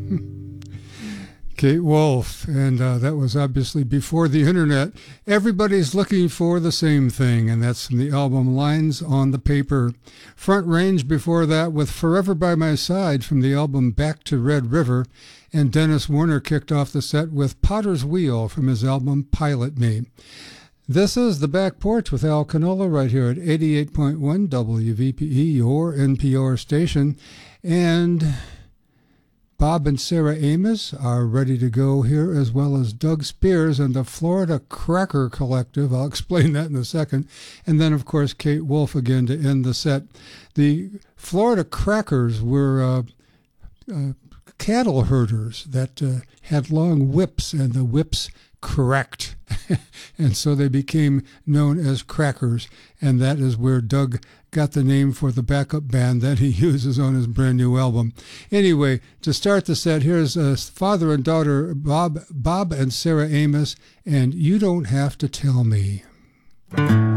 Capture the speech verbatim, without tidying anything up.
Kate Wolf, and uh, that was obviously before the internet. Everybody's looking for the same thing, and that's from the album Lines on the Paper. Front Range before that with Forever by My Side from the album Back to Red River, and Dennis Warner kicked off the set with Potter's Wheel from his album Pilot Me. This is The Back Porch with Al Canola right here at eighty-eight point one W V P E, your N P R station, and Bob and Sarah Amos are ready to go here, as well as Doug Spears and the Florida Cracker Collective. I'll explain that in a second. And then, of course, Kate Wolf again to end the set. The Florida Crackers were uh, uh, cattle herders that uh, had long whips, and the whips cracked. And so they became known as Crackers. And that is where Doug got the name for the backup band that he uses on his brand new album. Anyway, to start the set, here's uh, father and daughter, Bob, Bob and Sarah Amos, and You Don't Have to Tell Me.